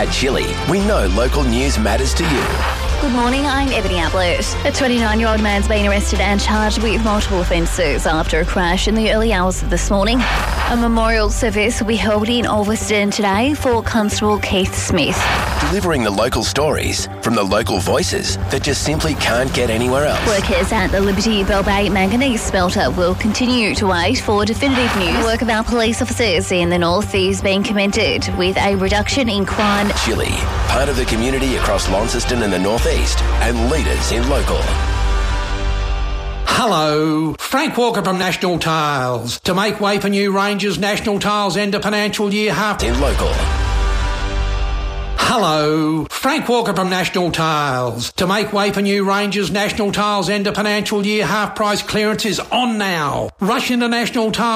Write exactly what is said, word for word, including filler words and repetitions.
At Chili, we know local news matters to you. Good morning, I'm Ebony Ablett. A twenty-nine-year-old man's been arrested and charged with multiple offences after a crash in the early hours of this morning. A memorial service will be held in Ulverston today for Constable Keith Smith. Delivering the local stories from the local voices that just simply can't get anywhere else. Workers at the Liberty Bell Bay manganese smelter will continue to wait for definitive news. The work of our police officers in the north is being commended with a reduction in crime. Chili, part of the community across Launceston and the northeast, and leaders in local. Hello, Frank Walker from National Tiles. To make way for new ranges, National Tiles end of financial year half... In local. Hello, Frank Walker from National Tiles. To make way for new ranges, National Tiles end of financial year half price clearance is on now. Rush into National Tiles.